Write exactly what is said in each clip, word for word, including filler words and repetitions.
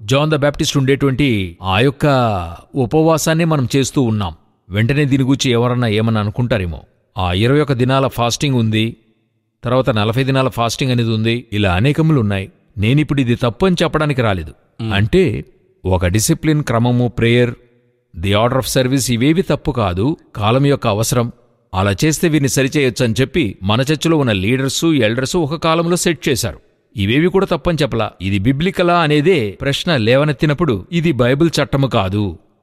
John the Baptist ఉండేటువంటి ఆ యొక్క ఉపవాసాన్ని మనం చేస్తూ ఉన్నాం. వెంటనే దీని గురించి ఎవరన్నా ఏమన్నా అనుకుంటారేమో. ఆ ఇరవై ఒక్క దినాల ఫాస్టింగ్ ఉంది, తర్వాత నలభై దినాల ఫాస్టింగ్ అనేది ఉంది, ఇలా అనేకములు ఉన్నాయి. నేనిప్పుడు ఇది తప్పు అని చెప్పడానికి రాలేదు. అంటే ఒక డిసిప్లిన్, క్రమము, prayer, the order of service ఇవేవి తప్పు కాదు, కాలం యొక్క అవసరం. అలా చేస్తే వీరిని సరిచేయొచ్చు అని చెప్పి మన చర్చిలో ఉన్న లీడర్సు, ఎల్డర్సు ఒక కాలంలో సెట్ చేశారు. ఇవేవి కూడా తప్పని చెప్పలా. ఇది బిబ్లికలా అనేదే ప్రశ్న లేవనెత్తినప్పుడు ఇది బైబిల్ చట్టము కాదు.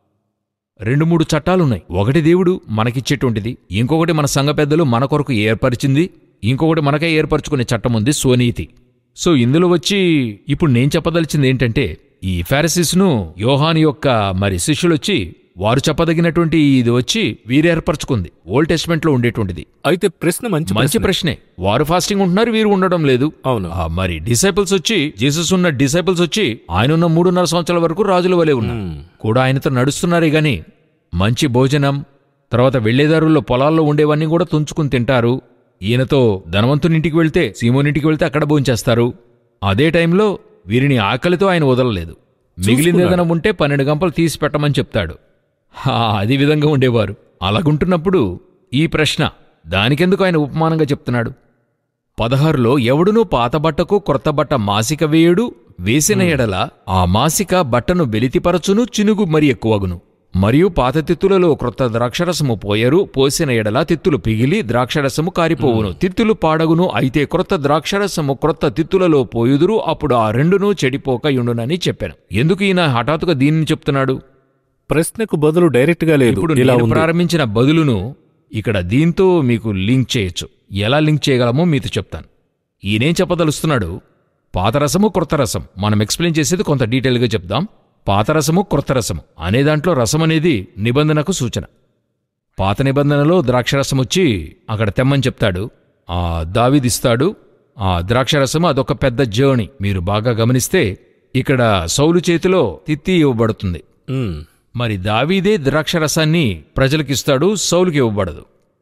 రెండు మూడు చట్టాలున్నాయి. ఒకటి దేవుడు మనకిచ్చేటువంటిది, ఇంకొకటి మన సంఘ పెద్దలు మన కొరకు ఏర్పరిచింది, ఇంకొకటి మనకే ఏర్పరచుకునే చట్టం ఉంది, స్వనీతి. సో ఇందులో వచ్చి ఇప్పుడు నేను చెప్పదలిచింది ఏంటంటే, ఈ ఫారిసీస్ను యోహాను యొక్క మరి శిష్యులొచ్చి వారు చెప్పదగినటువంటి ఇది వచ్చి వీరేర్పరచుకుంది, ఓల్డ్ టెస్ట్మెంట్లో ఉండేటువంటిది. అయితే ప్రశ్న మంచి మంచి ప్రశ్నే. వారు ఫాస్టింగ్ ఉంటున్నారు, వీరు ఉండడం లేదు. అవును. మరి డిసైపుల్స్ వచ్చి, జీసస్ ఉన్న డిసైపుల్స్ వచ్చి ఆయన ఉన్న మూడున్నర సంవత్సరాల వరకు రాజుల వలె ఉన్నారు కూడా, ఆయనతో నడుస్తున్నారే గాని మంచి భోజనం, తర్వాత వెళ్లేదారుల్లో పొలాల్లో ఉండేవన్నీ కూడా తుంచుకుని తింటారు. ఈయనతో ధనవంతునింటికి వెళ్తే, సీమోనింటికి వెళ్తే అక్కడ భోంచేస్తారు. అదే టైంలో వీరిని ఆకలితో ఆయన వదలలేదు. మిగిలిందేదనం ఉంటే పన్నెండు గంపలు తీసి పెట్టమని చెప్తాడు. అది విధంగా ఉండేవారు. అలాగుంటున్నప్పుడు ఈ ప్రశ్న దానికెందుకు ఆయన ఉపమానంగా చెప్తున్నాడు? పదహారులో ఎవడునూ పాత బట్టకు క్రొత్త బట్ట మాసిక వేయుడు, వేసిన ఎడల ఆ మాసిక బట్టను వెలితిపరచును, చినుగు మరి ఎక్కువగును. మరియు పాత తిత్తులలో క్రొత్త ద్రాక్షరసము పోయరు, పోసిన ఎడల తిత్తులు పిగిలి ద్రాక్షరసము కారిపోవును, తిత్తులు పాడగును. అయితే క్రొత్త ద్రాక్షరసము క్రొత్త తిత్తులలో పోయుదురు, అప్పుడు ఆ రెండునూ చెడిపోక యుండునని చెప్పాను. ఎందుకు ఈయన హఠాత్తుగా దీనిని చెప్తున్నాడు? ప్రశ్నకు బదులు డైరెక్ట్ గా లేదు. ఇప్పుడు నేను ప్రారంభించిన బదులును ఇక్కడ దీంతో మీకు లింక్ చేయొచ్చు. ఎలా లింక్ చేయగలమో మీతో చెప్తాను. ఈయనేం చెప్పదలుస్తున్నాడు? పాతరసము క్రొత్త రసం మనం ఎక్స్ప్లెయిన్ చేసేది కొంత డీటెయిల్గా చెప్దాం. పాతరసము క్రొత్త రసము అనే దాంట్లో రసం అనేది నిబంధనకు సూచన. పాత నిబంధనలో ద్రాక్షరసమొచ్చి అక్కడ తెమ్మని చెప్తాడు, ఆ దావీదిస్తాడు. ఆ ద్రాక్షరసము అదొక పెద్ద జర్నీ. మీరు బాగా గమనిస్తే ఇక్కడ సౌలు చేతిలో తిత్తి ఇవ్వబడుతుంది. మరి దావీదే ద్రాక్షరసాన్ని ప్రజలకిస్తాడు, సౌలుకి ఇవ్వబడదు.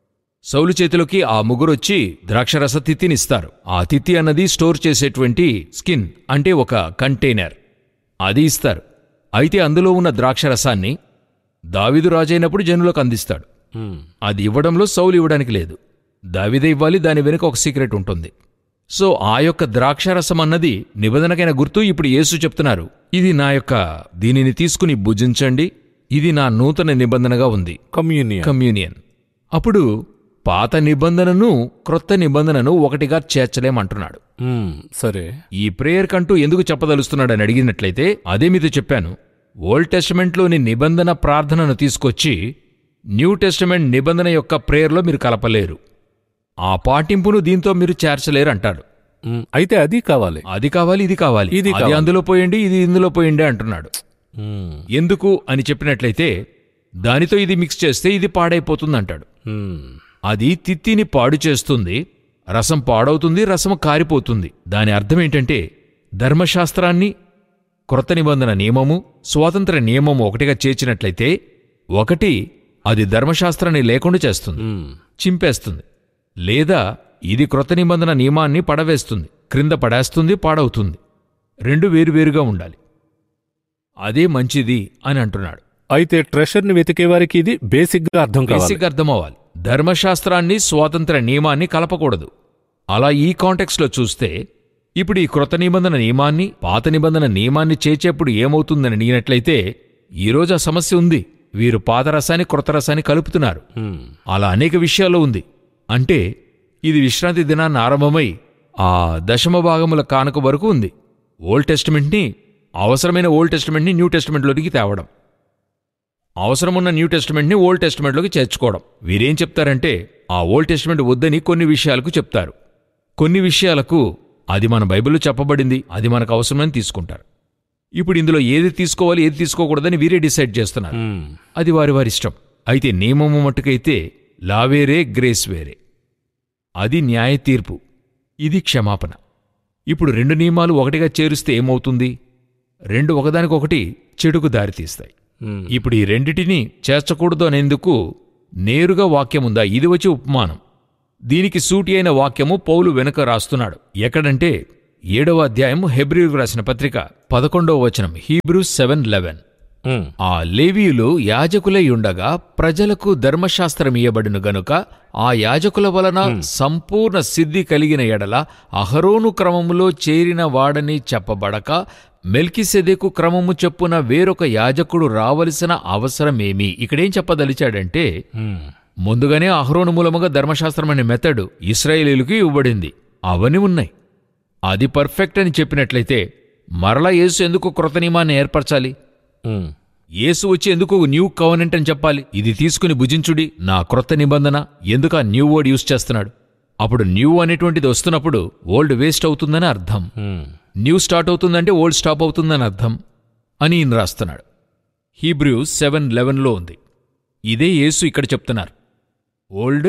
సౌలు చేతిలోకి ఆ ముగ్గురొచ్చి ద్రాక్షరస తిత్తినిస్తారు. ఆ తిత్తి అన్నది స్టోర్ చేసేటువంటి స్కిన్, అంటే ఒక కంటైనర్, అది ఇస్తారు. అయితే అందులో ఉన్న ద్రాక్షరసాన్ని దావీదు రాజైనప్పుడు జనులకు అందిస్తాడు. అది ఇవ్వడంలో సౌలు ఇవ్వడానికి లేదు, దావీదే ఇవ్వాలి. దాని వెనుక ఒక సీక్రెట్ ఉంటుంది. సో ఆ యొక్క ద్రాక్షరసం అన్నది నిబంధనకైన గుర్తు. ఇప్పుడు యేసు చెప్తున్నారు, ఇది నా యొక్క, దీనిని తీసుకుని భుజించండి, ఇది నా నూతన నిబంధనగా ఉంది, కమ్యూనియన్ కమ్యూనియన్. అప్పుడు పాత నిబంధనను క్రొత్త నిబంధనను ఒకటిగా చేర్చలేమంటున్నాడు. సరే, ఈ ప్రేయర్ కంటూ ఎందుకు చెప్పదలుస్తున్నాడని అడిగినట్లయితే అదే మీతో చెప్పాను. ఓల్డ్ టెస్టమెంట్లోని నిబంధన ప్రార్థనను తీసుకొచ్చి న్యూ టెస్టమెంట్ నిబంధన యొక్క ప్రేయర్లో మీరు కలపలేరు. ఆ పాటింపును దీంతో మీరు చేర్చలేరు అంటాడు. అయితే అది కావాలి, అది కావాలి, ఇది కావాలి, ఇది అందులో పోయండి, ఇది ఇందులో పోయండి అంటున్నాడు. ఎందుకు అని చెప్పినట్లయితే దానితో ఇది మిక్స్ చేస్తే ఇది పాడైపోతుంది అంటాడు. అది తిత్తిని పాడు చేస్తుంది, రసం పాడవుతుంది, రసం కారిపోతుంది. దాని అర్థమేంటంటే ధర్మశాస్త్రాన్ని క్రొత్త నిబంధన నియమము, స్వాతంత్ర నియమము ఒకటిగా చేర్చినట్లయితే ఒకటి అది ధర్మశాస్త్రాన్ని లేకుండా చేస్తుంది, చింపేస్తుంది. లేదా ఇది క్రొత్త నిబంధన నియమాన్ని పడవేస్తుంది, క్రింద పడేస్తుంది, పాడవుతుంది. రెండు వేరువేరుగా ఉండాలి. అదే మంచిది అని అంటున్నాడు. అయితే ట్రెషర్ని వెతికేవారికి ఇది బేసిక్గా అర్థం కావాలి, బేసిక్గా అర్థమవ్వాలి. ధర్మశాస్త్రాన్ని స్వాతంత్ర నియమాన్ని కలపకూడదు. అలా ఈ కాంటెక్స్లో చూస్తే ఇప్పుడు ఈ క్రొత్త నిబంధన నియమాన్ని పాత నిబంధన నియమాన్ని చేర్చేప్పుడు ఏమవుతుందని అడిగినట్లయితే ఈరోజు ఆ సమస్య ఉంది. వీరు పాత రసాన్ని క్రొత్త రసాన్ని కలుపుతున్నారు. అలా అనేక విషయాల్లో ఉంది. అంటే ఇది విశ్రాంతి దినాన్ని ఆరంభమై ఆ దశమ భాగముల కానుక వరకు ఉంది. ఓల్డ్ టెస్టిమెంట్ని, అవసరమైన ఓల్డ్ టెస్టిమెంట్ని న్యూ టెస్టిమెంట్లోకి తేవడం, అవసరమున్న న్యూ టెస్టిమెంట్ని ఓల్డ్ టెస్టిమెంట్లోకి చేర్చుకోవడం. వీరేం చెప్తారంటే ఆ ఓల్డ్ టెస్టిమెంట్ వద్దని కొన్ని విషయాలకు చెప్తారు. కొన్ని విషయాలకు అది మన బైబిల్లో చెప్పబడింది, అది మనకు అవసరమని తీసుకుంటారు. ఇప్పుడు ఇందులో ఏది తీసుకోవాలి, ఏది తీసుకోకూడదని వీరే డిసైడ్ చేస్తున్నారు. అది వారి వారి ఇష్టం. అయితే నియమము మట్టుకైతే లా వేరే, గ్రేస్ వేరే. అది న్యాయ తీర్పు, ఇది క్షమాపణ. ఇప్పుడు రెండు నియమాలు ఒకటిగా చేరుస్తే ఏమవుతుంది? రెండు ఒకదానికొకటి చెడుకు దారితీస్తాయి. ఇప్పుడు ఈ రెండిటిని చేర్చకూడదు అనేందుకు నేరుగా వాక్యముందా? ఇది వచ్చి ఉపమానం. దీనికి సూటి అయిన వాక్యము పౌలు వెనుక రాస్తున్నాడు. ఎక్కడంటే ఏడవ అధ్యాయం హెబ్రీయులకు రాసిన పత్రిక పదకొండవ వచనం, హీబ్రూస్ సెవెన్ లెవెన్. ఉమ్, ఆ లేవీయులు యాజకులై ఉండగా ప్రజలకు ధర్మశాస్త్రమియ్యబడును గనుక ఆ యాజకుల వలన సంపూర్ణ సిద్ధి కలిగిన ఎడల అహరోను క్రమములో చేరిన వాడని చెప్పబడక మెల్కిసెదెకు క్రమము చొప్పున వేరొక యాజకుడు రావలసిన అవసరమేమి? ఇక్కడేం చెప్పదలిచాడంటే, ఉమ్, ముందుగానే అహరోను మూలముగా ధర్మశాస్త్రమనే మెథడు ఇశ్రాయేలీయులకు ఇవ్వబడింది. అవన్నీ ఉన్నాయి. అది పర్ఫెక్ట్ అని చెప్పినట్లయితే మరలా యేసు ఎందుకు క్రొత్త నియమాన్ని ఏర్పరచాలి? ఉమ్, యేసు వచ్చి ఎందుకు న్యూ కవనెంట్ అని చెప్పాలి? ఇది తీసుకుని భుజించుడి నా క్రొత్త నిబంధన, ఎందుకు ఆ న్యూ వర్డ్ యూజ్ చేస్తున్నాడు? అప్పుడు న్యూ అనేటువంటిది వస్తున్నప్పుడు ఓల్డ్ వేస్ట్ అవుతుందని అర్థం. ఉమ్. న్యూ స్టార్ట్ అవుతుందంటే ఓల్డ్ స్టాప్ అవుతుందని అర్థం అని ఈయన రాస్తున్నాడు. హీబ్రూస్ సెవెన్ లెవెన్లో ఉంది. ఇదే యేసు ఇక్కడ చెప్తున్నారు. Old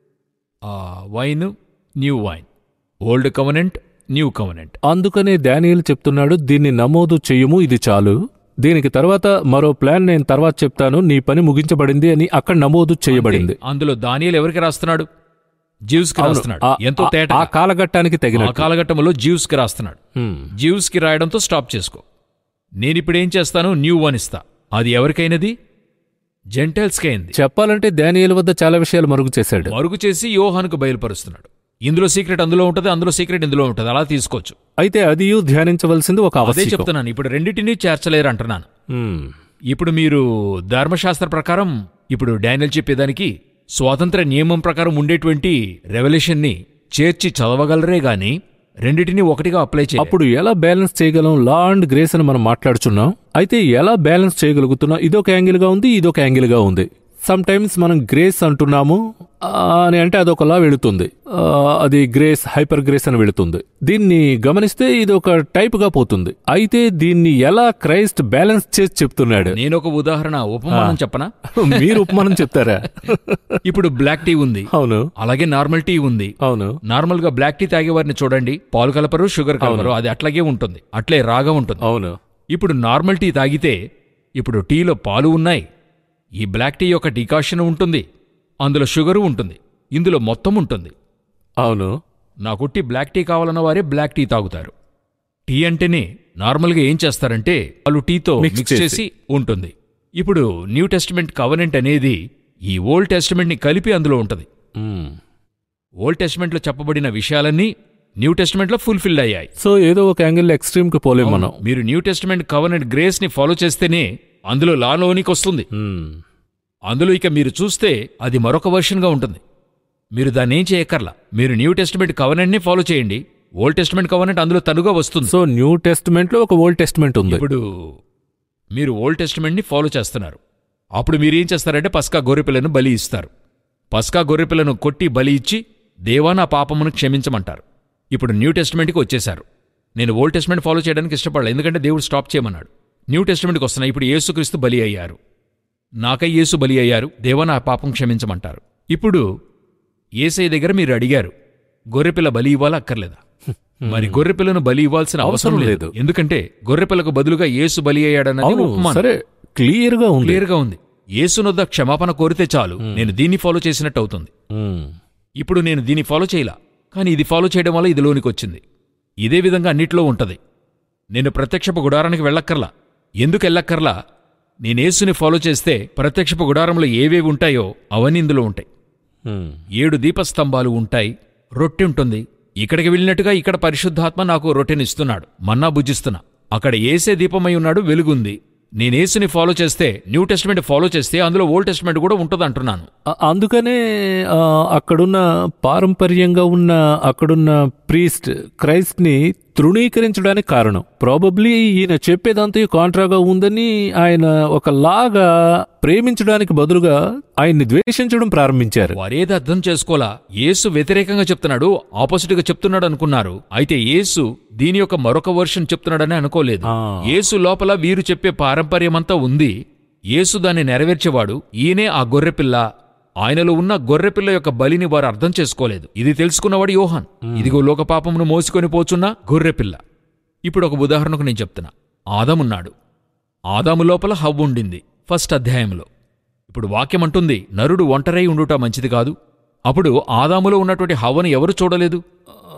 wine, new wine, old covenant, new covenant. అందుకనే దానియేలు చెప్తున్నాడు, దీన్ని నమోదు చెయ్యము, ఇది చాలు, దీనికి తర్వాత మరో ప్లాన్ నేను తర్వాత చెప్తాను, నీ పని ముగించబడింది అని అక్కడ నమోదు చేయబడింది. అందులో దానియేలు ఎవరికి రాస్తున్నాడు? జ్యూస్ కి రాస్తున్నాడు. ఆ- ఎంతో ఆ- తేట. ఆ కాలఘట్టానికి తగిన ఆ కాలఘట్టంలో జ్యూస్ కి రాస్తున్నాడు. జ్యూస్ కి రాయడంతో స్టాప్ చేసుకో. నేనిప్పుడేం చేస్తాను? న్యూ వన్ ఇస్తా. అది ఎవరికైనది? జెంటైల్స్కి అయింది. చెప్పాలంటే దానియేలు వద్ద చాలా విషయాలు మరుగు చేశాడు. మరుగు చేసి యోహానుకు బయలుపరుస్తున్నాడు. ఇందులో సీక్రెట్ అందులో ఉంటుంది, అందులో సీక్రెట్ ఇందులో ఉంటుంది. అలా తీసుకోవచ్చు. అయితే అదియు ధ్యానించవలసింది ఒక అదే అవసరం. చెప్తున్నాను. ఇప్పుడు రెండింటినీ చేర్చలేరు అంటున్నాను. ఇప్పుడు మీరు ధర్మశాస్త్ర ప్రకారం ఇప్పుడు డానియేల్ చెప్పేదానికి స్వాతంత్ర నియమం ప్రకారం ఉండేటువంటి రెవల్యూషన్ని చేర్చి చదవగలరే గాని రెండిటినీ ఒకటిగా అప్లై చేయాలి. అప్పుడు ఎలా బ్యాలెన్స్ చేయగలం? లా అండ్ గ్రేస్ అని మనం మాట్లాడుచున్నాం. అయితే ఎలా బ్యాలెన్స్ చేయగలుగుతున్నాం? ఇదొక యాంగిల్ గా ఉంది, ఇదొక యాంగిల్ గా ఉంది. సమ్ టైమ్స్ మనం గ్రేస్ అంటున్నాము ఆ, అని అంటే అదొకలా వెళుతుంది. ఆ, అది గ్రేస్, హైపర్ గ్రేస్ అని వెళుతుంది. దీన్ని గమనిస్తే ఇది ఒక టైప్ గా పోతుంది. అయితే దీన్ని ఎలా క్రైస్ట్ బ్యాలెన్స్ చేసి చెప్తున్నాడు? నేను ఒక ఉదాహరణ ఉపమానం చెప్పనా? మీరు ఉపమానం చెప్తారా? ఇప్పుడు బ్లాక్ టీ ఉంది, అవును అలాగే నార్మల్ టీ ఉంది. అవును నార్మల్ గా బ్లాక్ టీ తాగేవారిని చూడండి, పాలు కలపరు, షుగర్ కలపరు, అది అట్లాగే ఉంటుంది, అట్లే రాగా ఉంటుంది. అవును ఇప్పుడు నార్మల్ టీ తాగితే ఇప్పుడు టీలో పాలు ఉన్నాయి, ఈ బ్లాక్ టీ యొక్క డికాషన్ ఉంటుంది, అందులో షుగరు ఉంటుంది, ఇందులో మొత్తం ఉంటుంది. అవును నాకు టీ బ్లాక్ టీ కావాలన్న వారే బ్లాక్ టీ తాగుతారు. టీ అంటేనే నార్మల్గా ఏం చేస్తారంటే వాళ్ళు టీతో Mix మిక్స్ చేసి. చేసి ఉంటుంది. ఇప్పుడు న్యూ టెస్టిమెంట్ కవనెంట్ అనేది ఈ ఓల్డ్ టెస్టిమెంట్ని కలిపి అందులో ఉంటుంది. మ్మ్. ఓల్డ్ టెస్టిమెంట్లో చెప్పబడిన విషయాలన్నీ న్యూ టెస్టిమెంట్లో ఫుల్ఫిల్ అయ్యాయి. సో ఏదో ఒక యాంగిల్ ఎక్స్ట్రీమ్ కి పోలేం మనం. మీరు న్యూ టెస్టిమెంట్ కవనెంట్ గ్రేస్ ని ఫాలో చేస్తేనే అందులో లాలోనికి వస్తుంది. మ్మ్. అందులో ఇక మీరు చూస్తే అది మరొక వర్షన్గా ఉంటుంది. మీరు దాన్ని ఏం చేయక్కర్లా. మీరు న్యూ టెస్టిమెంట్ కవనెంట్ ని ఫాలో చేయండి, ఓల్డ్ టెస్టిమెంట్ కవనెంట్ అందులో తనుగా వస్తుంది. సో న్యూ టెస్టిమెంట్ లో ఒక ఓల్డ్ టెస్టిమెంట్ ఉంది. ఇప్పుడు మీరు ఓల్డ్ టెస్టిమెంట్ ని ఫాలో చేస్తున్నారు. అప్పుడు మీరు ఏం చేస్తారంటే పస్కా గొర్రెపిల్లను బలి ఇస్తారు. పస్కా గొర్రెపిల్లను కొట్టి బలి ఇచ్చి దేవా నా పాపమును క్షమించమంటారు. ఇప్పుడు న్యూ టెస్టిమెంట్కి వచ్చేశారు. నేను ఓల్డ్ టెస్టిమెంట్ ఫాలో చేయడానికి ఇష్టపడలేదు, ఎందుకంటే దేవుడు స్టాప్ చేయమన్నాడు. న్యూ టెస్టిమెంట్కి వస్తున్నాయి. ఇప్పుడు యేసుక్రీస్తు బలి అయ్యారు, నాకై యేసు బలి అయ్యారు, దేవా నా పాపం క్షమించమంటారు. ఇప్పుడు యేసయ్య దగ్గర మీరు అడిగారు, గొర్రెపిల్ల బలి ఇవ్వాలా అక్కర్లేదా? మరి గొర్రెపిల్లను బలి ఇవ్వాల్సిన అవసరం అవసరం లేదు, లేదు. ఎందుకంటే గొర్రెపిల్లకు బదులుగా యేసు బలి అయ్యాడన్నది అవును ఉపమానం. సరే, క్లియర్ గా ఉంది. క్లియర్గా ఉంది. యేసునొద్ద క్షమాపణ కోరితే చాలు, నేను దీన్ని ఫాలో చేసినట్టు అవుతుంది. మ్మ్. ఇప్పుడు నేను దీన్ని ఫాలో చేయలా, కానీ ఇది ఫాలో చేయడం వల్ల ఇది లోనికి వచ్చింది. ఇదే విధంగా అన్నిట్లో ఉంటది. నేను ప్రత్యక్షపు గుడారానికి వెళ్ళక్కర్లా. ఎందుకు వెళ్ళక్కర్లా? నేనేసుని ఫాలో చేస్తే ప్రత్యక్షపు గుడారంలో ఏవేవి ఉంటాయో అవన్నీ ఇందులో ఉంటాయి. మ్మ్. ఏడు ఏడు దీపస్తంభాలు ఉంటాయి, రొట్టె ఉంటుంది. ఇక్కడికి వెళ్ళినట్టుగా ఇక్కడ పరిశుద్ధాత్మ నాకు రొట్టెనిస్తున్నాడు, మన్నా భుజిస్తున్నా. అక్కడ ఏసే దీపమై ఉన్నాడు, వెలుగుంది. నేనేసుని ఫాలో చేస్తే, న్యూ టెస్టిమెంట్ ఫాలో చేస్తే అందులో ఓల్డ్ టెస్టిమెంట్ కూడా ఉంటుంది అంటున్నాను. అ- అందుకనే ఆ, అక్కడున్న పారంపర్యంగా ఉన్న అక్కడున్న ప్రీస్ట్ క్రైస్ట్ ని తృణీకరించడానికి కారణం ప్రాబబ్లీ ఈయన చెప్పేదంతా కాంట్రాగా ఉందని ఆయన ఒకలాగా ప్రేమించడానికి బదులుగా ఆయన్ని ద్వేషించడం ప్రారంభించారు. వారేది అర్థం చేసుకోలా. యేసు వ్యతిరేకంగా చెప్తున్నాడు, ఆపోజిట్గా చెప్తున్నాడు అనుకున్నారు. అయితే యేసు దీని యొక్క మరొక వర్షన్ చెప్తున్నాడని అనుకోలేదు. ఆ. యేసు లోపల వీరు చెప్పే పారంపర్యమంతా ఉంది. యేసు దాన్ని నెరవేర్చేవాడు. ఈయనే ఆ గొర్రెపిల్ల. ఆయనలో ఉన్న గొర్రెపిల్ల యొక్క బలిని వారు అర్థం చేసుకోలేదు. ఇది తెలుసుకున్నవాడు యోహాన్. ఇదిగో లోకపాపమును మోసుకొని పోచున్న గొర్రెపిల్ల. ఇప్పుడు ఒక ఉదాహరణకు నేను చెప్తున్నా. ఆదామున్నాడు. ఆదాము లోపల హవ్వ ఉండింది ఫస్ట్ అధ్యాయంలో. ఇప్పుడు వాక్యం అంటుంది, నరుడు ఒంటరై ఉండుట మంచిది కాదు. అప్పుడు ఆదాములో ఉన్నటువంటి హవ్వను ఎవరు చూడలేదు? ఆ,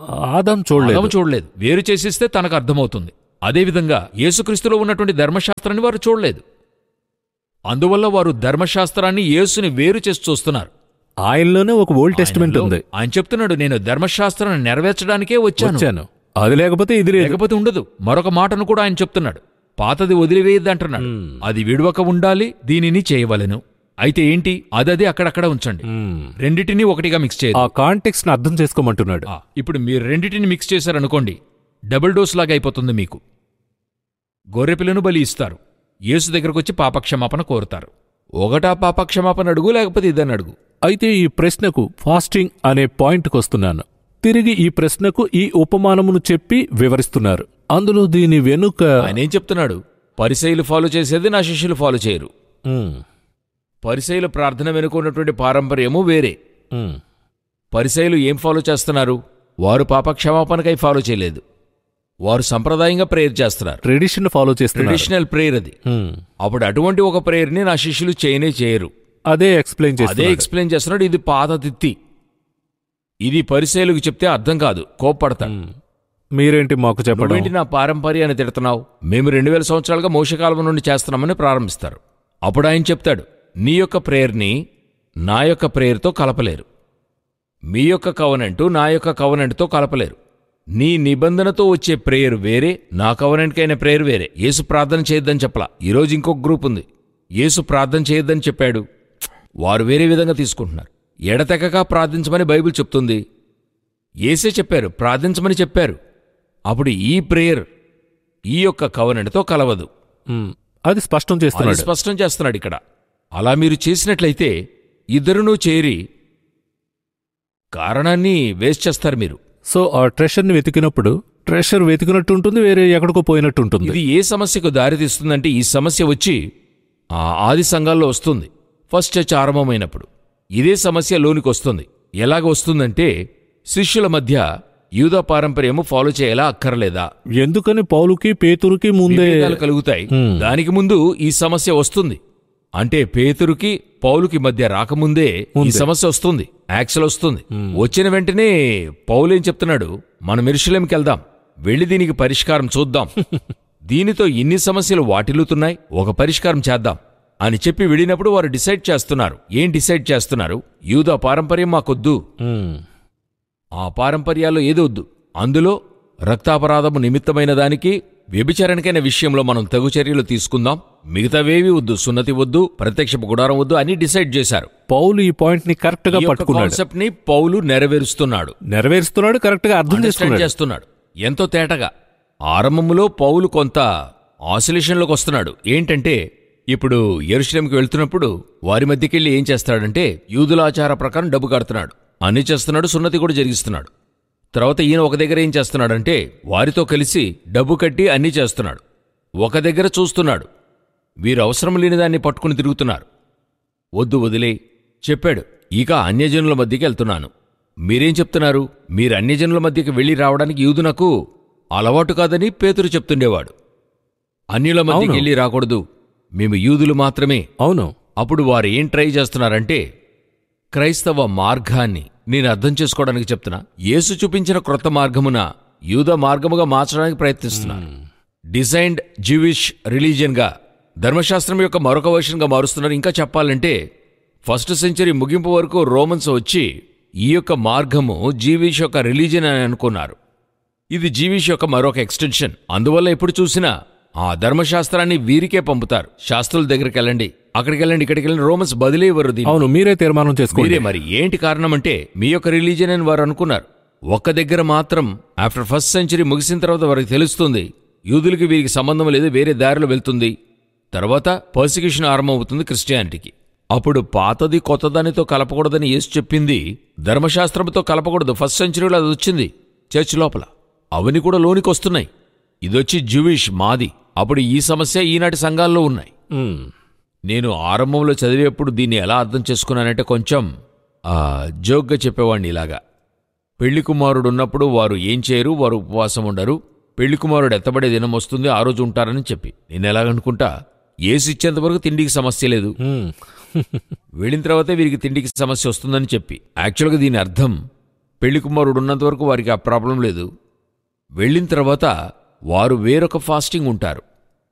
ఆదాం చూడలేదు. ఆదాము చూడలేదు. వేరు చేసిస్తే తనకు అర్థమవుతుంది. అదేవిధంగా యేసుక్రీస్తులో ఉన్నటువంటి ధర్మశాస్త్రాన్ని వారు చూడలేదు. అందువల్ల వారు ధర్మశాస్త్రాన్ని యేసుని వేరు చేసి చూస్తున్నారు. ఆయనలోనే ఒక ఓల్డ్ టెస్టిమెంట్ ఉంది. ఆయన చెప్తున్నాడు, నేను ధర్మశాస్త్రాన్ని నెరవేర్చడానికే వచ్చాను, వచ్చాను, అది లేకపోతే ఇది లేదు, లేకపోతే ఉండదు. మరొక మాటను కూడా ఆయన చెప్తున్నాడు, పాతది వదిలివేయద్దు అంటున్నాడు. అది విడువక ఉండాలి, దీనిని చేయవలెను. అయితే ఏంటి? అదదే అక్కడక్కడ ఉంచండి, రెండిటినీ ఒకటిగా మిక్స్ చేయాలి. ఆ కాంటెక్స్ట్ ని అర్థం చేసుకోమంటున్నాడు. ఇప్పుడు మీరు రెండిటిని మిక్స్ చేశారనుకోండి, డబుల్ డోస్ లాగా అయిపోతుంది మీకు. గొర్రెపిల్లను బలి ఇస్తారు, యేసు దగ్గరకు వచ్చి పాపక్షమాపణ కోరుతారు. ఒకటా పాపక్షమాపణ అడుగు, లేకపోతే ఇదని అడుగు. అయితే ఈ ప్రశ్నకు ఫాస్టింగ్ అనే పాయింట్కి వస్తున్నాను. తిరిగి ఈ ప్రశ్నకు ఈ ఉపమానమును చెప్పి వివరిస్తున్నారు. అందులో దీని వెనుక ఆయన ఏం చెప్తున్నాడు? పరిసయ్యులు ఫాలో చేసేది నా శిష్యులు ఫాలో చేయరు. పరిసయ్యుల ప్రార్థన వెనుక ఉన్నటువంటి పారంపర్యము వేరే. పరిసయ్యులు ఏం ఫాలో చేస్తున్నారు? వారు పాపక్షమాపణకై ఫాలో చేయలేదు, వారు సంప్రదాయంగా ప్రేయర్ చేస్తున్నారు, ట్రెడిషన్ ఫాలో చేస్తున్నారు, ట్రెడిషనల్ ప్రేయర్ అది. అప్పుడు అటువంటి ఒక ప్రేయర్ని నా శిష్యులు చేయనే చేయరు. అదే ఎక్స్ప్లెయిన్ చేస్తున్నాడు అదే ఎక్స్ప్లెయిన్ చేస్తున్నాడు ఇది పాత తిత్తి. ఇది పరిసయ్యులకు చెప్తే అర్థం కాదు, కోప్పడతాడు. మీరేంటి మాకు చెప్పడం? ఏంటి నా పారంపర్యాన్ని తిడుతున్నావు? మేము రెండు వేల సంవత్సరాలుగా మోసకాలం నుండి చేస్తున్నామని ప్రారంభిస్తారు. అప్పుడు ఆయన చెప్తాడు, నీ యొక్క ప్రేయర్ని నా యొక్క ప్రేయర్తో కలపలేరు, మీ యొక్క కవనెంటు నా యొక్క కవనెంట్తో కలపలేరు. నీ నిబంధనతో వచ్చే ప్రేయర్ వేరే, నా కవనెంట్కైన ప్రేయర్ వేరే. యేసు ప్రార్థన చేయొద్దని చెప్పలా. ఈరోజు ఇంకొక గ్రూప్ ఉంది, యేసు ప్రార్థన చేయొద్దని చెప్పాడు, వారు వేరే విధంగా తీసుకుంటున్నారు. ఎడతెగక ప్రార్థించమని బైబిల్ చెప్తుంది, యేసే చెప్పారు ప్రార్థించమని చెప్పారు. అప్పుడు ఈ ప్రేయర్ ఈ యొక్క కవనెంట్తో కలవదు. అది స్పష్టం చేస్తున్నాడు స్పష్టం చేస్తున్నాడు ఇక్కడ. అలా మీరు చేసినట్లయితే ఇద్దరునూ చేరి కారణాన్ని వేస్ట్ చేస్తారు మీరు. సో ఆ ట్రెషర్ని వెతికినప్పుడు ట్రెషర్ వెతికినట్టు ఉంటుంది, వేరే ఎక్కడికో పోయినట్టు ఉంటుంది. ఇది ఏ సమస్యకు దారితీస్తుందంటే, ఈ సమస్య వచ్చి ఆ ఆది సంఘాల్లో వస్తుంది. ఫస్ట్ చర్చ్ ఆరంభమైనప్పుడు ఇదే సమస్య లోనికి వస్తుంది. ఎలాగ వస్తుందంటే, శిష్యుల మధ్య యూదా పారంపర్యము ఫాలో చేయాలా అక్కర్లేదా, ఎందుకని పౌలుకి పేతురుకి ముందే కలుగుతాయి. దానికి ముందు ఈ సమస్య వస్తుంది. అంటే పేతురుకి పౌలుకి మధ్య రాకముందే ఈ సమస్య వస్తుంది, యాక్సల్ వస్తుంది. వచ్చిన వెంటనే పౌలేం చెప్తున్నాడు, మనం యెరూషలేముకి వెళ్దాం, వెళ్ళి దీనికి పరిష్కారం చూద్దాం, దీనితో ఇన్ని సమస్యలు వాటిల్లుతున్నాయి, ఒక పరిష్కారం చేద్దాం అని చెప్పి వెళ్ళినప్పుడు వారు డిసైడ్ చేస్తున్నారు. ఏం డిసైడ్ చేస్తున్నారు? యూదా పారంపర్యం మాకొద్దు, ఆ పారంపర్యాల్లో ఏదొద్దు, అందులో రక్తాపరాధము నిమిత్తమైన దానికి వ్యభిచారణకైన విషయంలో మనం తగు చర్యలు తీసుకుందాం, మిగతావేవి వద్దు, సున్నతి వద్దు, ప్రత్యక్షపు గుడారం వద్దు అని డిసైడ్ చేశారు. పౌలు ఈ పాయింట్ ని కరెక్ట్ గా పట్టుకున్నాడు. కాన్సెప్ట్ ని పౌలు నెరవేరుస్తున్నాడు నెరవేరుస్తున్నాడు కరెక్ట్ గా అర్థం చేస్తున్నాడు ఎంతో తేటగా. ఆరంభంలో పౌలు కొంత ఆసిలేషన్లోకి వస్తున్నాడు. ఏంటంటే, ఇప్పుడు యెరూషలేముకి వెళ్తున్నప్పుడు వారి మధ్యకెళ్ళి ఏం చేస్తాడంటే, యూదుల ఆచార ప్రకారం డబ్బు కడుతున్నాడు, అన్ని చేస్తున్నాడు, సున్నతి కూడా జరిగిస్తున్నాడు. తర్వాత ఈయన ఒక దగ్గర ఏం చేస్తున్నాడంటే, వారితో కలిసి డబ్బు కట్టి అన్నీ చేస్తున్నాడు. ఒక దగ్గర చూస్తున్నాడు, వీరు అవసరం లేని దాన్ని పట్టుకుని తిరుగుతున్నారు. వద్దు, వదిలే చెప్పాడు. ఇక అన్యజనుల మధ్యకి వెళ్తున్నాను, మీరేం చెప్తున్నారు? మీరు అన్యజనుల మధ్యకి వెళ్ళి రావడానికి యూదునకు అలవాటు కాదని పేతురు చెప్తుండేవాడు. అన్యుల మధ్యకి వెళ్ళి రాకూడదు, మేము యూదులు మాత్రమే. అవును. అప్పుడు వారు ఏం ట్రై చేస్తున్నారంటే, క్రైస్తవ మార్గాన్ని నేను అర్థం చేసుకోవడానికి చెప్తున్నా, యేసు చూపించిన క్రొత్త మార్గమున యూదా మార్గముగా మార్చడానికి ప్రయత్నిస్తున్నారు. డిజైన్డ్ జ్యూయిష్ రిలీజియన్గా, ధర్మశాస్త్రం యొక్క మరొక వర్షన్గా మారుస్తున్నారు. ఇంకా చెప్పాలంటే, ఫస్ట్ సెంచరీ ముగింపు వరకు రోమన్స్ వచ్చి ఈ యొక్క మార్గము జీవిష్ యొక్క రిలీజియన్ అని అనుకున్నారు. ఇది జీవిష్ యొక్క మరొక ఎక్స్టెన్షన్. అందువల్ల ఎప్పుడు చూసినా ఆ ధర్మశాస్త్రాన్ని వీరికే పంపుతారు. శాస్త్రుల దగ్గరికి వెళ్ళండి, అక్కడికి వెళ్ళండి, ఇక్కడికి వెళ్ళండి, రోమన్స్ బదిలీ ఇవ్వరు. అవును, మీరే తీర్మానం చేసుకోండి. మరి ఏంటి కారణం అంటే, మీ యొక్క రిలీజియన్ అని వారు అనుకున్నారు. ఒక్క దగ్గర మాత్రం ఆఫ్టర్ ఫస్ట్ సెంచరీ ముగిసిన తర్వాత వారికి తెలుస్తుంది, యూదులకి వీరికి సంబంధం లేదు, వేరే దారిలో వెళ్తుంది. తర్వాత పర్సిక్యూషన్ ఆరంభమవుతుంది క్రిస్టియానిటీకి. అప్పుడు పాతది కొత్తదానితో కలపకూడదని యేసు చెప్పింది ధర్మశాస్త్రంతో కలపకూడదు. ఫస్ట్ సెంచరీలో అది వచ్చింది చర్చ్ లోపల, అవన్నీ కూడా లోనికి వస్తున్నాయి. ఇదొచ్చి జ్యూయిష్ మాది. అప్పుడు ఈ సమస్య ఈనాటి సంఘాల్లో ఉన్నాయి. నేను ఆరంభంలో చదివేప్పుడు దీన్ని ఎలా అర్థం చేసుకున్నానంటే, కొంచెం ఆ జోక్గా చెప్పేవాడిని ఇలాగా. పెళ్లి కుమారుడు ఉన్నప్పుడు వారు ఏం చేయరు, వారు ఉపవాసం ఉండరు. పెళ్లి కుమారుడు ఎత్తబడే దినం వస్తుంది, ఆ రోజు ఉంటారని చెప్పి నేను ఎలాగనుకుంటా, యేసు ఇచ్చేంతవరకు తిండికి సమస్య లేదు, వెళ్ళిన తర్వాతే వీరికి తిండికి సమస్య వస్తుందని చెప్పి. యాక్చువల్గా దీని అర్థం, పెళ్లి కుమారుడు ఉన్నంత వరకు వారికి ఆ ప్రాబ్లం లేదు. వెళ్ళిన తర్వాత వారు వేరొక ఫాస్టింగ్ ఉంటారు,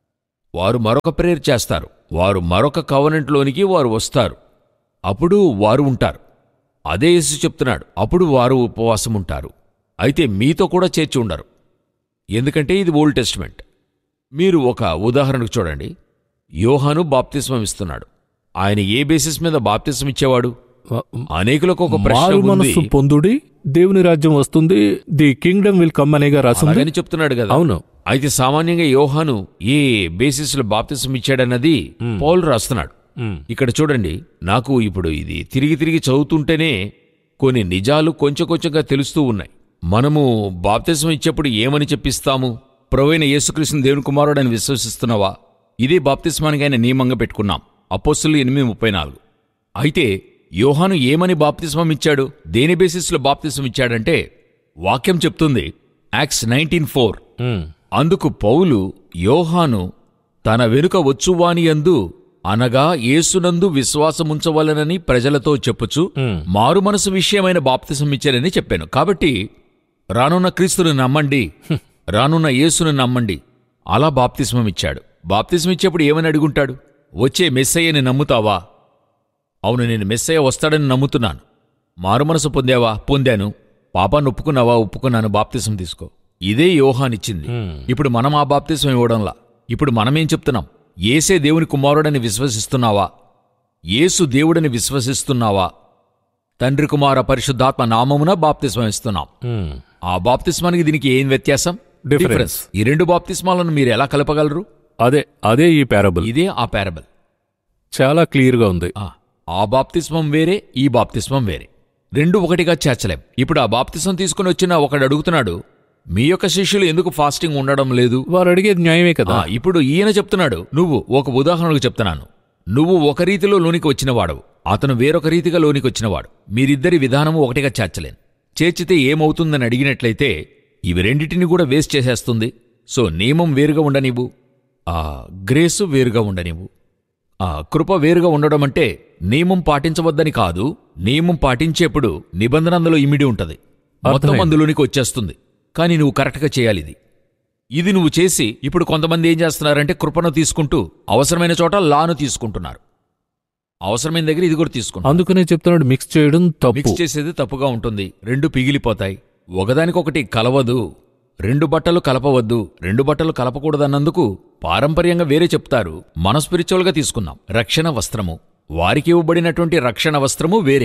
వారు మరొక ప్రేయర్ చేస్తారు, వారు మరొక కవనెంట్లోనికి వారు వస్తారు, అప్పుడు వారు ఉంటారు. అదే యేసు చెప్తున్నాడు, అప్పుడు వారు ఉపవాసం ఉంటారు. అయితే మీతో కూడా చేర్చి ఉండరు, ఎందుకంటే ఇది ఓల్డ్ టెస్టిమెంట్. మీరు ఒక ఉదాహరణకు చూడండి. యోహాను బాప్తిస్మం ఇస్తున్నాడు. ఆయన ఏ బేసిస్ మీద బాప్తిస్మం ఇచ్చేవాడు? అనేకులకు ఒక ప్రశ్న ఉంది, మనస్సు పొందుడి దేవుని రాజ్యం వస్తుంది, ది కింగ్డమ్ విల్ కమ్ అనేగా రాసుందని చెప్తున్నాడు కదా. అవును. అయితే సామాన్యంగా యోహాను ఏ బేసిస్ లో బాప్తిస్మం ఇచ్చాడన్నది పౌలు రాస్తున్నాడు. ఇక్కడ చూడండి, నాకు ఇప్పుడు ఇది తిరిగి తిరిగి చదువుతుంటేనే కొన్ని నిజాలు కొంచెం కొంచెంగా తెలుస్తూ ఉన్నాయి. మనము బాప్తిస్మం ఇచ్చేప్పుడు ఏమని చెప్పిస్తాము? ప్రభువైన యేసుక్రీస్తును దేవుని కుమారుడని విశ్వసిస్తున్నావా? ఇదే బాప్తిస్మానికి ఆయన నియమంగా పెట్టుకున్నాం, అపోస్తలులు ఎనిమిది ముప్పై నాలుగు. అయితే యోహాను ఏమని బాప్తిస్మం ఇచ్చాడు? దేని బేసిస్లో బాప్తిస్మం ఇచ్చాడంటే వాక్యం చెప్తుంది, యాక్ట్స్ నైన్టీన్ ఫోర్. అందుకు పౌలు, యోహాను తన వెనుక వచ్చువానియందు అనగా యేసునందు విశ్వాసముంచవలనని ప్రజలతో చెప్పుచు మారు మనసు విషయమైన బాప్తిస్మం ఇచ్చారని చెప్పాను. కాబట్టి రానున్న క్రీస్తుని నమ్మండి, రానున్న యేసును నమ్మండి, అలా బాప్తిస్మం ఇచ్చాడు. బాప్తిస్మం ఇచ్చేప్పుడు ఏమని అడుగుంటాడు? వచ్చే మెస్సయ్యని నమ్ముతావా? అవును, నేను మెస్సయ్య వస్తాడని నమ్ముతున్నాను. మారుమనసు పొందావా? పొందాను. పాపాన్ని ఒప్పుకున్నావా? ఒప్పుకున్నాను. బాప్తిస్మం తీసుకో. ఇదే యోహానిచ్చింది. ఇప్పుడు మనం ఆ బాప్తిస్మం ఇవ్వడంలా. ఇప్పుడు మనమేం చెప్తున్నాం? యేసే దేవుని కుమారుడని విశ్వసిస్తున్నావా? యేసు దేవుడని విశ్వసిస్తున్నావా? తండ్రి కుమార పరిశుద్ధాత్మ నామమున బాప్తిస్మం ఇస్తున్నాం. ఆ బాప్తిస్మానికి దీనికి ఏం వ్యత్యాసం? డిఫరెన్స్. ఈ రెండు బాప్తిస్మాలను మీరు ఎలా కలపగలరు? అదే అదే ఈ పారబుల్. ఇదే ఆ పారబుల్. చాలా క్లియర్గా ఉంది. ఆ బాప్తిస్మం వేరే, ఈ బాప్తిస్మం వేరే. రెండు ఒకటిగా చేర్చలేం. ఇప్పుడు ఆ బాప్తిస్మం తీసుకుని వచ్చిన ఒకడు అడుగుతున్నాడు, మీ యొక్క శిష్యులు ఎందుకు ఫాస్టింగ్ ఉండడం లేదు? వారు అడిగేది న్యాయమే కదా. ఇప్పుడు ఈయన చెప్తున్నాడు, నువ్వు ఒక ఉదాహరణకు చెప్తున్నాను, నువ్వు ఒక రీతిలో లోనికి వచ్చినవాడవు, అతను వేరొక రీతిగా లోనికి వచ్చినవాడు. మీరిద్దరి విధానము ఒకటిగా చేర్చలేను. చేర్చితే ఏమవుతుందని అడిగినట్లయితే ఇవి రెండిటిని కూడా వేస్ట్ చేసేస్తుంది. సో నియమం వేరుగా ఉండనివ్వు, ఆ గ్రేసు వేరుగా ఉండనివ్వు. ఆ కృప వేరుగా ఉండడం అంటే నియమం పాటించవద్దని కాదు, నియమం పాటించేప్పుడు నిబంధన అందులో ఇమిడి ఉంటది, మొత్తం అందులోనికి వచ్చేస్తుంది. కానీ నువ్వు కరెక్ట్గా చేయాలి. ఇది ఇది నువ్వు చేసి, ఇప్పుడు కొంతమంది ఏం చేస్తున్నారంటే కృపను తీసుకుంటూ అవసరమైన చోట లాను తీసుకుంటున్నారు, అవసరమైన దగ్గర ఇది కూడా తీసుకుంటారు. అందుకనే చెప్తున్నాడు, మిక్స్ చేయడం తప్పు. మిక్స్ చేసేది తప్పుగా ఉంటుంది. రెండు పిగిలిపోతాయి, ఒకదానికొకటి కలవదు. రెండు బట్టలు కలపవద్దు, రెండు బట్టలు కలపకూడదన్నందుకు పారంపర్యంగా వేరే చెప్తారు. మన స్పిరిచువల్గా తీసుకున్నాం. రక్షణ వస్త్రము, వారికి ఇవ్వబడినటువంటి రక్షణ వస్త్రము వేరే,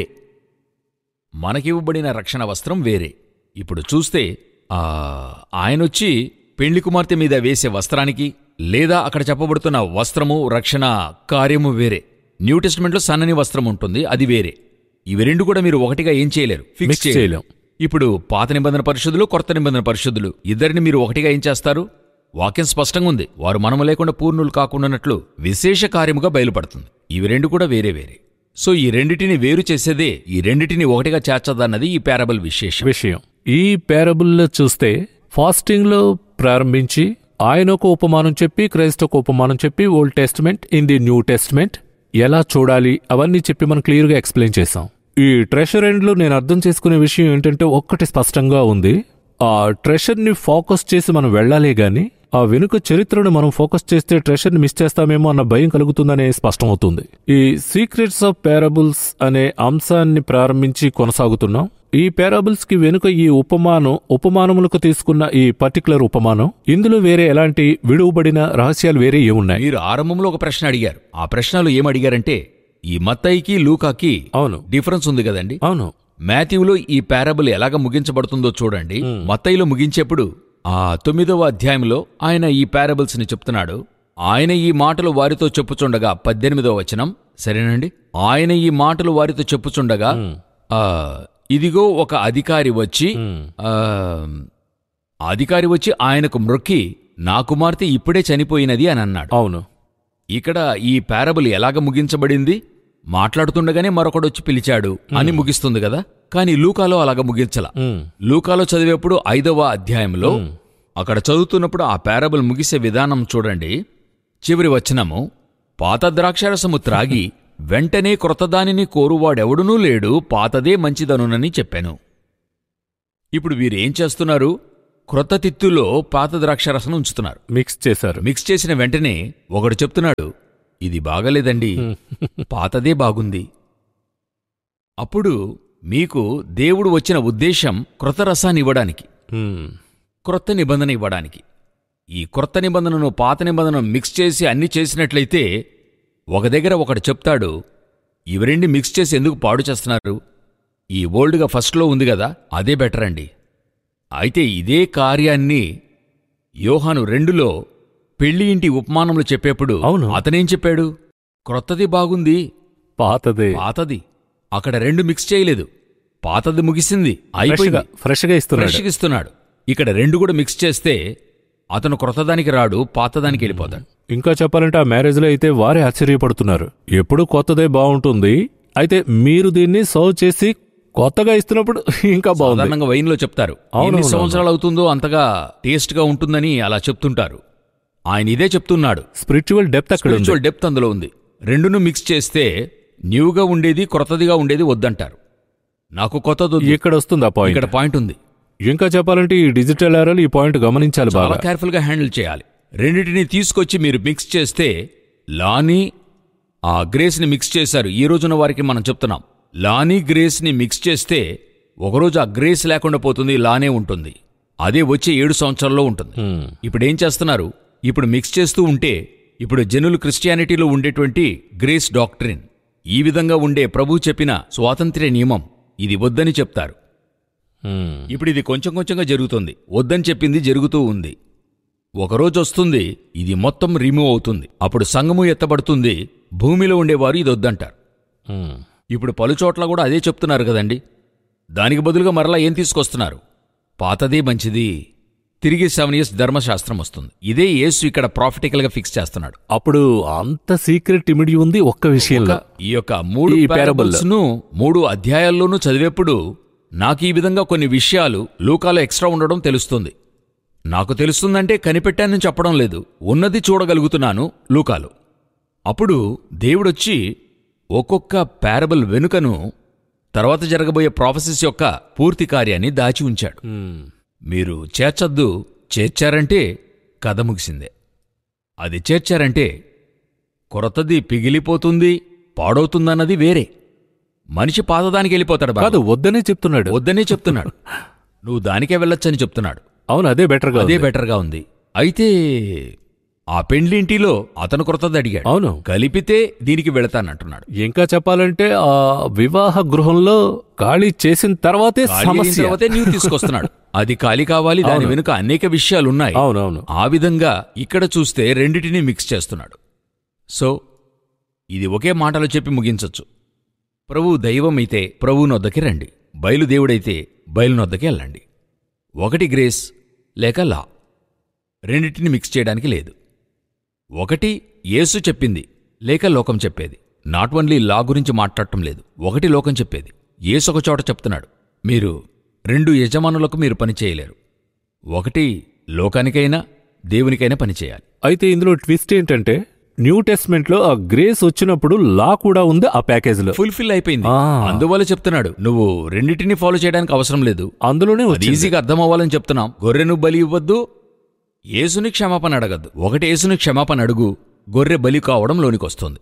మనకివ్వబడిన రక్షణ వస్త్రం వేరే. ఇప్పుడు చూస్తే ఆ ఆయనొచ్చి పెండ్లి కుమార్తె మీద వేసే వస్త్రానికి, లేదా అక్కడ చెప్పబడుతున్న వస్త్రము రక్షణ కార్యము వేరే. న్యూ టెస్టిమెంట్లో సన్నని వస్త్రం ఉంటుంది, అది వేరే. ఇవి రెండు కూడా మీరు ఒకటిగా ఏం చేయలేరు, ఫిక్స్ చేయలేం. ఇప్పుడు పాత నిబంధన పరిశుద్ధులు, కొత్త నిబంధన పరిశుద్ధులు ఇద్దరిని మీరు ఒకటిగా ఏం చేస్తారు? వాక్యం స్పష్టంగా ఉంది, వారు మనము లేకుండా పూర్ణులు కాకుండానట్లు విశేష కార్యముగా బయలుపడుతుంది. ఇవి రెండు కూడా వేరే వేరే. సో ఈ రెండిటిని వేరు చేసేదే ఈ రెండిటిని ఒకటిగా చేర్చదన్నది ఈ పారబుల్ విశేష విషయం. ఈ పారబుల్లో చూస్తే ఫాస్టింగ్లో ప్రారంభించి ఆయన ఒక ఉపమానం చెప్పి, క్రైస్త ఒక ఉపమానం చెప్పి, old testament in the new testament ఎలా చూడాలి అవన్నీ చెప్పి మనం క్లియర్గా ఎక్స్ప్లెయిన్ చేశాం. ఈ ట్రెషర్ ఎండ్లో నేను అర్థం చేసుకునే విషయం ఏంటంటే ఒక్కటి స్పష్టంగా ఉంది, ఆ ట్రెషర్ని ఫోకస్ చేసి మనం వెళ్లాలే గాని ఆ వెనుక చరిత్రను మనం ఫోకస్ చేస్తే ట్రెషర్ని మిస్ చేస్తామేమో అన్న భయం కలుగుతుందనే స్పష్టమవుతుంది. ఈ సీక్రెట్స్ ఆఫ్ పారబుల్స్ అనే అంశాన్ని ప్రారంభించి కొనసాగుతున్నాం. ఈ పారబుల్స్ కి వెనుక ఈ ఉపమానం, ఉపమానములకు తీసుకున్న ఈ పర్టికులర్ ఉపమానం, ఇందులో వేరే ఎలాంటి విడువబడిన రహస్యాలు వేరే ఏమున్నాయి? మీరు ఆరంభంలో ఒక ప్రశ్న అడిగారు. ఆ ప్రశ్నలు ఏమడిగారంటే ఈ మత్తయికి లూకాకి అవును డిఫరెన్స్ ఉంది కదండి. అవును. మాథ్యూలో ఈ పారబుల్ ఎలాగ ముగించబడుతుందో చూడండి. మత్తయిలో ముగించేప్పుడు ఆ తొమ్మిదవ అధ్యాయంలో ఆయన ఈ పారబుల్స్ ని చెప్తున్నాడు. ఆయన ఈ మాటలు వారితో చెప్పుచుండగా, పద్దెనిమిదవ వచనం సరేనండి. ఆయన ఈ మాటలు వారితో చెప్పుచుండగా ఆ ఇదిగో ఒక అధికారి వచ్చి ఆ అధికారి వచ్చి ఆయనకు మ్రొక్కి, నా కుమార్తె ఇప్పుడే చనిపోయినది అని అన్నాడు. అవును. ఇక్కడ ఈ పారబుల్ ఎలాగ ముగించబడింది? మాట్లాడుతుండగానే మరొకడొచ్చి పిలిచాడు అని ముగిస్తుంది కదా. కానీ లూకాలో అలాగ ముగించల. లూకాలో చదివేప్పుడు ఐదవ అధ్యాయంలో అక్కడ చదువుతున్నప్పుడు ఆ పారబుల్ ముగిసే విధానం చూడండి. చివరి వచనము, పాత ద్రాక్షారసము త్రాగి వెంటనే క్రొత్తదానిని కోరువాడెవడునూ లేడు, పాతదే మంచిదనునని చెప్పాను. ఇప్పుడు వీరేం చేస్తున్నారు? క్రొత్త తిత్తులో పాత ద్రాక్షరసం ఉంచుతున్నారు. మిక్స్ చేశారు. మిక్స్ చేసిన వెంటనే ఒకడు చెప్తున్నాడు, ఇది బాగలేదండి, పాతదే బాగుంది. అప్పుడు మీకు దేవుడు వచ్చిన ఉద్దేశం క్రొత్త రసాన్ని ఇవ్వడానికి, హ్మ్. క్రొత్త నిబంధన ఇవ్వడానికి. ఈ క్రొత్త నిబంధనను పాత నిబంధనను మిక్స్ చేసి అన్ని చేసినట్లయితే ఒక దగ్గర ఒకడు చెప్తాడు, ఇవి రెండు మిక్స్ చేసి ఎందుకు పాడు చేస్తున్నారు, ఈ ఓల్డ్గా ఫస్ట్లో ఉంది కదా, అదే బెటర్ అండి. అయితే ఇదే కార్యాన్ని యోహాను రెండులో పెళ్లి ఇంటి ఉపమానములు చెప్పేప్పుడు అవును. అతనేం చెప్పాడు? క్రొత్తది బాగుంది, పాతదే పాతది. అక్కడ రెండు మిక్స్ చేయలేదు, పాతది ముగిసింది, అయిపోయింది, ఫ్రెష్గా ఇస్తున్నాడు. ఫ్రెష్గా ఇస్తున్నాడు. ఇక్కడ రెండు కూడా మిక్స్ చేస్తే అతను క్రొత్తదానికి రాడు, పాతదానికి వెళ్ళిపోతాడు. ఇంకా చెప్పాలంటే ఆ మ్యారేజ్లో అయితే వారే ఆశ్చర్యపడుతున్నారు, ఎప్పుడు కొత్తదే బాగుంటుంది, అయితే మీరు దీన్ని సర్వ్ చేసి కొత్తగా ఇస్తున్నప్పుడు ఇంకా బాగుంది. సాధారణంగా వైన్లో చెప్తారు, ఎన్ని సంవత్సరాలు అవుతుందో అంతగా టేస్ట్గా ఉంటుందని అలా చెప్తుంటారు. ఆయన ఇదే చెప్తున్నాడు, స్పిరిచువల్ డెప్త్ అక్కడ ఉంది. స్పిరిచువల్ డెప్త్ అందులో ఉంది. రెండును మిక్స్ చేస్తే న్యూగా ఉండేది క్రొత్తదిగా ఉండేది వద్దంటారు. నాకు కొత్తది ఇక్కడ వస్తుంది ఆ పాయింట్. ఇక్కడ పాయింట్ ఉంది. ఇంకా చెప్పాలంటే ఈ డిజిటల్ ఏరాలు ఈ పాయింట్ గమనించాలి, చాలా బాగా కేర్ఫుల్ గా హ్యాండిల్ చేయాలి. రెండింటిని తీసుకొచ్చి మీరు మిక్స్ చేస్తే లాని ఆ గ్రేస్ ని మిక్స్ చేశారు. ఈ రోజున వారికి మనం చెప్తున్నాం, లాని గ్రేస్ ని మిక్స్ చేస్తే ఒకరోజు ఆ గ్రేస్ లేకుండా పోతుంది, లానే ఉంటుంది. అదే వచ్చే ఏడు సంవత్సరాల్లో ఉంటుంది. ఇప్పుడు ఏం చేస్తున్నారు? ఇప్పుడు మిక్స్ చేస్తూ ఉంటే ఇప్పుడు జనులు క్రిస్టియానిటీలో ఉండేటువంటి గ్రేస్ డాక్ట్రిన్, ఈ విధంగా ఉండే ప్రభు చెప్పిన స్వాతంత్ర్య నియమం, ఇది వద్దని చెప్తారు. ఇప్పుడు ఇది కొంచెం కొంచెంగా జరుగుతుంది. వద్దని చెప్పింది జరుగుతూ ఉంది. ఒకరోజు వస్తుంది, ఇది మొత్తం రిమూవ్ అవుతుంది. అప్పుడు సంఘము ఎత్తబడుతుంది. భూమిలో ఉండేవారు ఇది వద్దంటారు. ఇప్పుడు పలుచోట్ల కూడా అదే చెప్తున్నారు కదండి. దానికి బదులుగా మరలా ఏం తీసుకొస్తున్నారు? పాతదే మంచిది, తిరిగి సెవెన్ ఇయర్స్ ధర్మశాస్త్రం వస్తుంది. ఇదే యేసు ఇక్కడ ప్రాఫిటికల్ గా ఫిక్స్ చేస్తున్నాడు. అప్పుడు అంత సీక్రెట్ ఇమిడి ఉంది ఒక్క విషయంలో. ఈ యొక్క మూడు పారబుల్స్ ను మూడు అధ్యాయాల్లోనూ చదివేప్పుడు నాకు ఈ విధంగా కొన్ని విషయాలు లూకాలో ఎక్స్ట్రా ఉండడం తెలుస్తుంది. నాకు తెలుస్తుందంటే కనిపెట్టానని చెప్పడం లేదు, ఉన్నది చూడగలుగుతున్నాను లూకాలో. అప్పుడు దేవుడొచ్చి ఒక్కొక్క పారబుల్ వెనుకను తర్వాత జరగబోయే ప్రాఫెసిస్ యొక్క పూర్తి కార్యాన్ని దాచి ఉంచాడు. మీరు చేర్చద్దు, చేర్చారంటే కథ ముగిసిందే. అది చేర్చారంటే కొరతది పిగిలిపోతుంది, పాడవుతుందన్నది వేరే. మనిషి పాతదానికి వెళ్ళిపోతాడు. కాదు, వద్దనే చెప్తున్నాడు. వద్దనే చెప్తున్నాడు. నువ్వు దానికే వెళ్ళొచ్చని చెప్తున్నాడు. అవును, అదే బెటర్గా అదే బెటర్గా ఉంది. అయితే ఆ పెండ్లింటిలో అతను క్రొత్తది అడిగాడు. అవును, కలిపితే దీనికి వెళతానంటున్నాడు. ఇంకా చెప్పాలంటే ఆ వివాహ గృహంలో ఖాళీ చేసిన తర్వాతే సమస్య, తర్వాతే నీవు తీసుకొస్తున్నాడు. అది ఖాళీ కావాలి, దాని వెనుక అనేక విషయాలున్నాయి. అవునవును. ఆ విధంగా ఇక్కడ చూస్తే రెండిటినీ మిక్స్ చేస్తున్నాడు. సో ఇది ఒకే మాటలో చెప్పి ముగించొచ్చు. ప్రభువు దైవమైతే ప్రభువునొద్దకి రండి, బయలుదేవుడైతే బయలునొద్దకి వెళ్ళండి. ఒకటి గ్రేస్ లేక లా, రెండింటిని మిక్స్ చేయడానికి లేదు. ఒకటి యేసు చెప్పింది లేక లోకం చెప్పేది. నాట్ ఓన్లీ లా గురించి మాట్లాడటం లేదు, ఒకటి లోకం చెప్పేది. యేసు ఒక చోట చెప్తున్నాడు, మీరు రెండు యజమానులకు మీరు పని చేయలేరు. ఒకటి లోకానికైనా దేవునికైనా పనిచేయాలి. అయితే ఇందులో ట్విస్ట్ ఏంటంటే న్యూ టెస్ట్మెంట్ లో ఆ గ్రేస్ వచ్చినప్పుడు లా కూడా ఉంది ఆ ప్యాకేజ్ లో, ఫుల్ఫిల్ అయిపోయింది. అందువల్ల చెప్తున్నాడు, నువ్వు రెండింటినీ ఫాలో చేయడానికి అవసరం లేదు, అందులోనే ఈజీగా అర్థం అవ్వాలని చెప్తున్నాం. గొర్రెను బలి ఇవ్వద్దు, యేసుని క్షమాపణ అడగద్దు. ఒకటి యేసుని క్షమాపణ అడుగు, గొర్రె బలి కావడం లోనికొస్తుంది.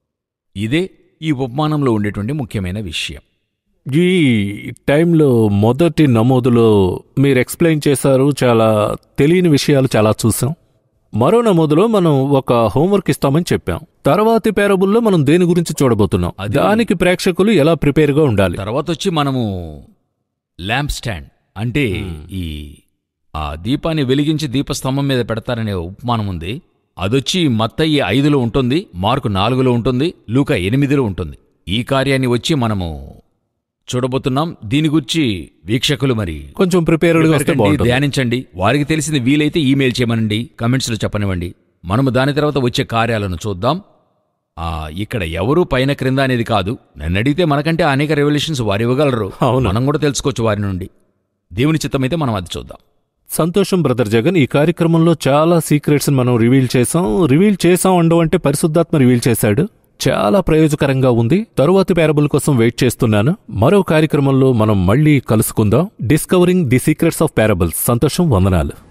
ఇదే ఈ ఉపమానంలో ఉండేటువంటి ముఖ్యమైన విషయం. ఈ టైంలో మొదటి నమోదులో మీరు ఎక్స్ప్లెయిన్ చేశారు, చాలా తెలియని విషయాలు చాలా చూసాం. మరో నమోదులో మనం ఒక హోంవర్క్ ఇస్తామని చెప్పాం. తర్వాతి పేరబుల్లో మనం దేని గురించి చూడబోతున్నాం, దానికి ప్రేక్షకులు ఎలా ప్రిపేర్గా ఉండాలి. తర్వాత వచ్చి మనము ల్యాంప్ స్టాండ్ అంటే ఈ ఆ దీపాన్ని వెలిగించి దీపస్తంభం మీద పెడతారనే ఉపమానం ఉంది. అదొచ్చి మత్తయి ఐదులో ఉంటుంది, మార్కు నాలుగులో ఉంటుంది, లూకా ఎనిమిదిలో ఉంటుంది. ఈ కార్యాన్ని వచ్చి మనము చూడబోతున్నాం. దీని గురించి వీక్షకులు మరి కొంచెం ప్రిపేర్డ్గా ధ్యానించండి. వారికి తెలిసింది వీలైతే ఈమెయిల్ చేయమనండి, కమెంట్స్లో చెప్పనివ్వండి. మనము దాని తర్వాత వచ్చే కార్యాలను చూద్దాం. ఆ ఇక్కడ ఎవరూ పైన క్రింద అనేది కాదు. నన్ను అడిగితే మనకంటే అనేక రెవల్యూషన్స్ వారు ఇవ్వగలరు, మనం కూడా తెలుసుకోవచ్చు వారి నుండి. దేవుని చిత్తమైతే మనం అది చూద్దాం. సంతోషం బ్రదర్ జగన్. ఈ కార్యక్రమంలో చాలా సీక్రెట్స్ మనం రివీల్ చేసాం. రివీల్ చేసాం అండు అంటే పరిశుద్ధాత్మ రివీల్ చేశాడు. చాలా ప్రయోజకరంగా ఉంది. తరువాతి పారబుల్ కోసం వెయిట్ చేస్తున్నాను. మరో కార్యక్రమంలో మనం మళ్ళీ కలుసుకుందాం. Discovering the secrets of parables. సంతోషం, వందనాలు.